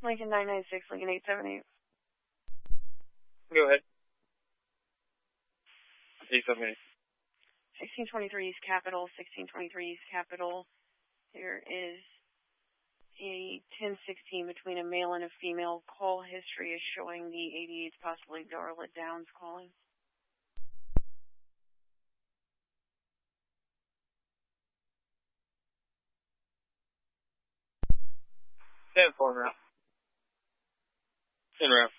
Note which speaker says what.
Speaker 1: Lincoln 996, Lincoln 878.
Speaker 2: Go ahead. 878.
Speaker 1: 1623 East Capitol, 1623 East Capitol. There is a 1016 between a male and a female. Call history is showing the 88's possibly Darla Downs calling.
Speaker 2: Yeah, 4 route. In route.